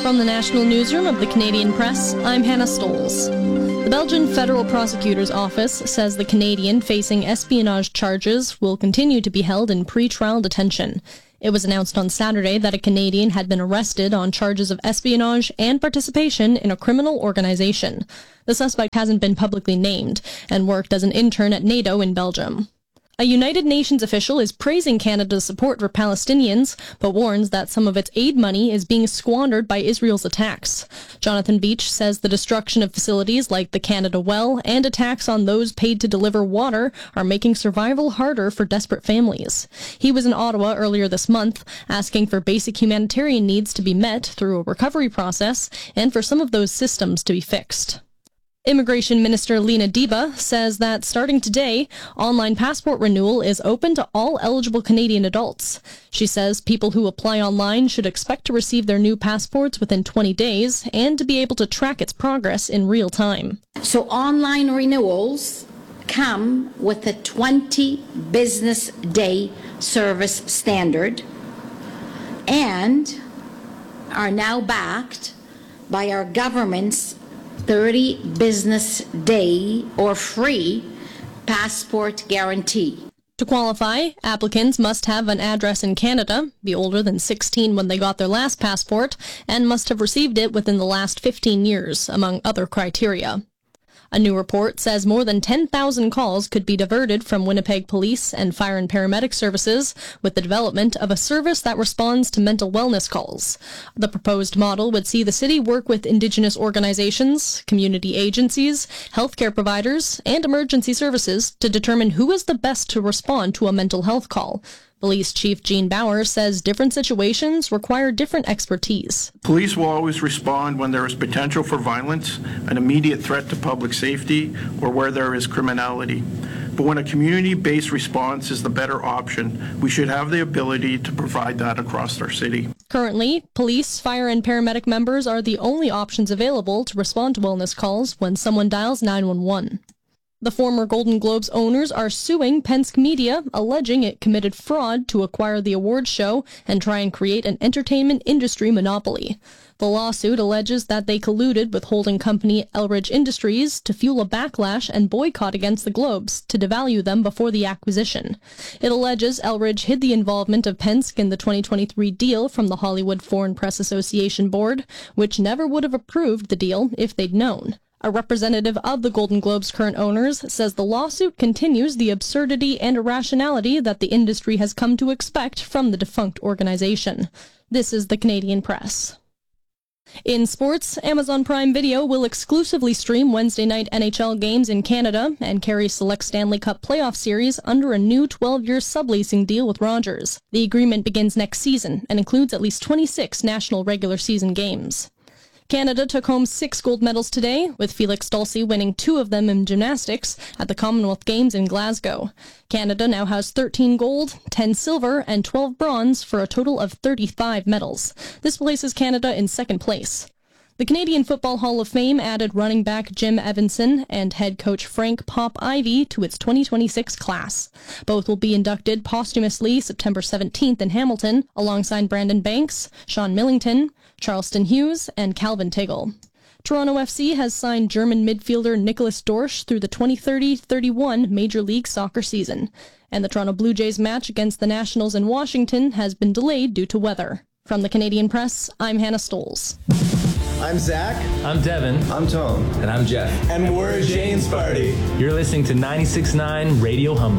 From the National Newsroom of the Canadian Press, I'm Hannah Stoles. The Belgian Federal Prosecutor's Office says the Canadian facing espionage charges will continue to be held in pre-trial detention. It was announced on Saturday that a Canadian had been arrested on charges of espionage and participation in a criminal organization. The suspect hasn't been publicly named and worked as an intern at NATO in Belgium. A United Nations official is praising Canada's support for Palestinians, but warns that some of its aid money is being squandered by Israel's attacks. Jonathan Beach says the destruction of facilities like the Canada Well and attacks on those paid to deliver water are making survival harder for desperate families. He was in Ottawa earlier this month, asking for basic humanitarian needs to be met through a recovery process and for some of those systems to be fixed. Immigration Minister Lena Diba says that starting today, online passport renewal is open to all eligible Canadian adults. She says people who apply online should expect to receive their new passports within 20 days and to be able to track its progress in real time. So online renewals come with a 20 business day service standard and are now backed by our government's 30 business day or free passport guarantee. To qualify, applicants must have an address in Canada, be older than 16 when they got their last passport, and must have received it within the last 15 years, among other criteria. A new report says more than 10,000 calls could be diverted from Winnipeg Police and Fire and Paramedic Services with the development of a service that responds to mental wellness calls. The proposed model would see the city work with Indigenous organizations, community agencies, healthcare providers, and emergency services to determine who is the best to respond to a mental health call. Police Chief Gene Bauer says different situations require different expertise. Police will always respond when there is potential for violence, an immediate threat to public safety, or where there is criminality. But when a community-based response is the better option, we should have the ability to provide that across our city. Currently, police, fire, and paramedic members are the only options available to respond to wellness calls when someone dials 911. The former Golden Globes owners are suing Penske Media, alleging it committed fraud to acquire the awards show and try and create an entertainment industry monopoly. The lawsuit alleges that they colluded with holding company Elridge Industries to fuel a backlash and boycott against the Globes to devalue them before the acquisition. It alleges Elridge hid the involvement of Penske in the 2023 deal from the Hollywood Foreign Press Association board, which never would have approved the deal if they'd known. A representative of the Golden Globes' current owners says the lawsuit continues the absurdity and irrationality that the industry has come to expect from the defunct organization. This is the Canadian Press. In sports, Amazon Prime Video will exclusively stream Wednesday night NHL games in Canada and carry select Stanley Cup playoff series under a new 12-year subleasing deal with Rogers. The agreement begins next season and includes at least 26 national regular season games. Canada took home 6 gold medals today, with Felix Dulcie winning 2 of them in gymnastics at the Commonwealth Games in Glasgow. Canada now has 13 gold, 10 silver, and 12 bronze for a total of 35 medals. This places Canada in second place. The Canadian Football Hall of Fame added running back Jim Evanson and head coach Frank Pop Ivy to its 2026 class. Both will be inducted posthumously September 17th in Hamilton, alongside Brandon Banks, Sean Millington, Charleston Hughes, and Calvin Tiggle. Toronto FC has signed German midfielder Nicholas Dorsch through the 2030-31 Major League Soccer season, and the Toronto Blue Jays match against the Nationals in Washington has been delayed due to weather. From the Canadian Press, I'm Hannah Stoles. I'm Zach. I'm Devin. I'm Tone. And I'm Jeff. And we're Jane's Party. You're listening to 96.9 Radio Humboldt.